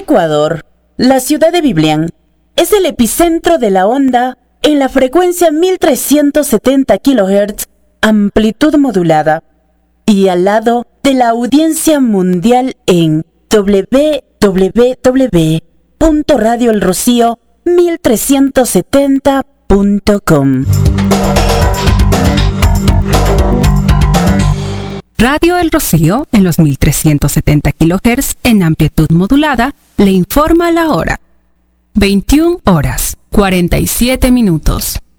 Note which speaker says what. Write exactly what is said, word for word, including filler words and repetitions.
Speaker 1: Ecuador, la ciudad de Biblián, es el epicentro de la onda en la frecuencia mil trescientos setenta kilohertz, amplitud modulada, y al lado de la audiencia mundial en doble u doble u doble u punto radio el rocío mil trescientos setenta punto com.
Speaker 2: Radio El Rocío, en los mil trescientos setenta kilohertz en amplitud modulada, le informa la hora. veintiuna horas, cuarenta y siete minutos.